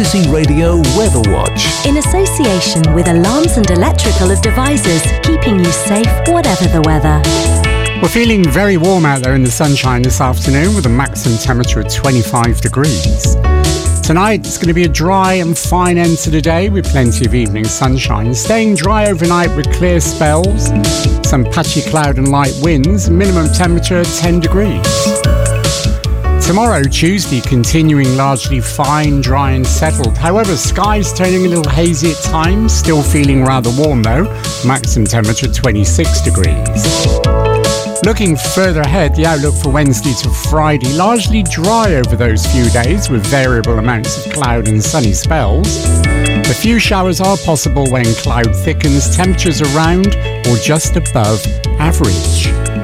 Active Radio Weather Watch. In association with Alarms and Electrical Devices, keeping you safe whatever the weather. We're feeling very warm out there in the sunshine this afternoon with a maximum temperature of 25 degrees. Tonight it's going to be a dry and fine end to the day with plenty of evening sunshine, staying dry overnight with clear spells, some patchy cloud and light winds, minimum temperature 10 degrees. Tomorrow, Tuesday, continuing largely fine, dry and settled. However, skies turning a little hazy at times, still feeling rather warm though, maximum temperature 26 degrees. Looking further ahead, the outlook for Wednesday to Friday, largely dry over those few days with variable amounts of cloud and sunny spells. A few showers are possible when cloud thickens, temperatures around or just above average.